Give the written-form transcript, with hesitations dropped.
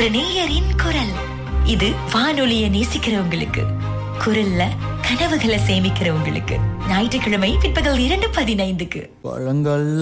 ஒரு நேயரின் குரல். இது வானொலியை நேசிக்கிறவங்களுக்கு, குரல்ல கனவுகளை சேமிக்கிறவங்களுக்கு. ஞாயிற்றுக்கிழமை பிற்பகல் 2:15. பழங்கள்